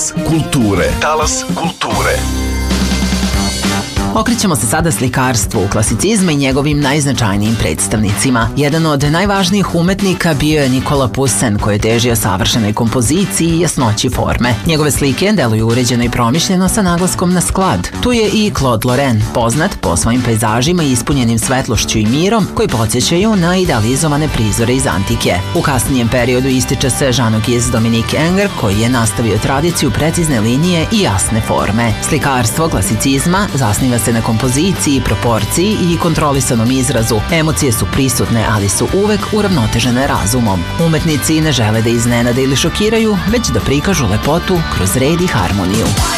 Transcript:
Talas kulture. Talas kulture. Okrećemo se sada slikarstvu klasicizma i njegovim najznačajnijim predstavnicima. Jedan od najvažnijih umetnika bio je Nikola Poussin, koji je težio savršenoj kompoziciji i jasnoći forme. Njegove slike deluju uređeno i promišljeno sa naglaskom na sklad. Tu je i Claude Lorrain, poznat po svojim pejzažima ispunjenim svetlošću i mirom, koji podsjećaju na idealizovane prizore iz antike. U kasnijem periodu ističe se Jean-Auguste Dominique Ingres, koji je nastavio tradiciju precizne linije i jasne forme. Slikarstvo klasicizma zasniva se na kompoziciji, proporciji i kontrolisanom izrazu. Emocije su prisutne, ali su uvek uravnotežene razumom. Umetnici ne žele da iznenade ili šokiraju, već da prikažu lepotu kroz red i harmoniju.